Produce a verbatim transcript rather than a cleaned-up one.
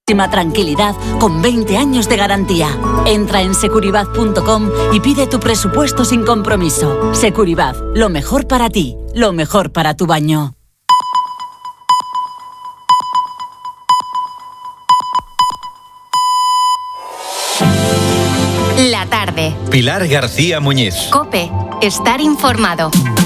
tranquilidad con veinte años de garantía. Entra en securibat punto com y pide tu presupuesto sin compromiso. Securibat, lo mejor para ti, lo mejor para tu baño. La tarde. Pilar García Muñiz. COPE. Estar informado.